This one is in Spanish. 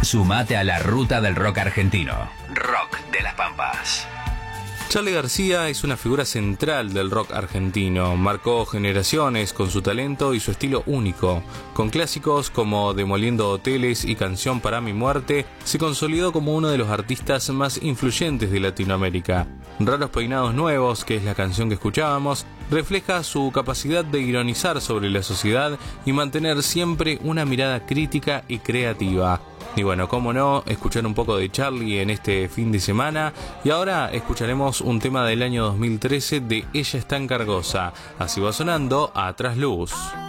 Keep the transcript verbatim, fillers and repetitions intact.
Sumate a la ruta del rock argentino. Rock de las Pampas. Charly García es una figura central del rock argentino. Marcó generaciones con su talento y su estilo único. Con clásicos como Demoliendo Hoteles y Canción para mi muerte, se consolidó como uno de los artistas más influyentes de Latinoamérica. Raros Peinados Nuevos, que es la canción que escuchábamos, refleja su capacidad de ironizar sobre la sociedad y mantener siempre una mirada crítica y creativa. Y bueno, cómo no, escuchar un poco de Charly en este fin de semana. Y ahora escucharemos un tema del año dos mil trece de Ella es tan cargosa. Así va sonando A Trasluz.